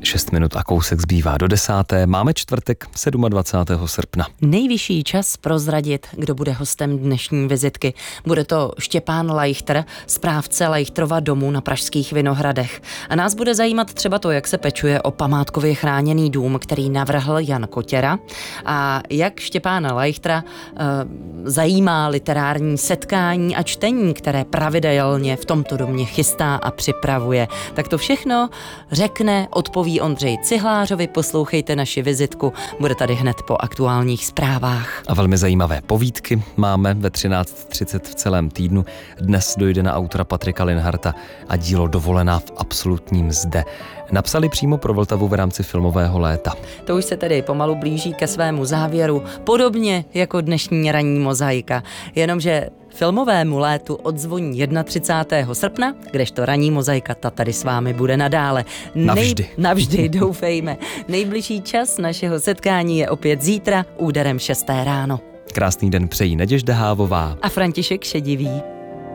6 minut a kousek zbývá do 10. Máme čtvrtek 27. srpna. Nejvyšší čas prozradit, kdo bude hostem dnešní vizitky. Bude to Štěpán Leichter, správce Leichtrova domu na Pražských Vinohradech. A nás bude zajímat třeba to, jak se pečuje o památkově chráněný dům, který navrhl Jan Kotěra, a jak Štěpána Leichtera zajímá literární setkání a čtení, které pravidelně v tomto domě chystá a připravuje. Tak to všechno řekne, odpoví Ondřej Cihlářovi. Poslouchejte naši vizitku, bude tady hned po aktuálních zprávách. A velmi zajímavé povídky máme ve 13:30 v celém týdnu. Dnes dojde na autora Patrika Linharta a dílo Dovolená v absolutním zde. Napsali přímo pro Vltavu v rámci filmového léta. To už se tedy pomalu blíží ke svému závěru, podobně jako dnešní ranní mozaika. Jenomže filmovému létu odzvoní 31. srpna, kdežto ranní mozaika ta tady s vámi bude nadále. Navždy. Navždy, doufejme. Nejbližší čas našeho setkání je opět zítra úderem 6. ráno. Krásný den přejí Naděžda Hávová a František Šedivý.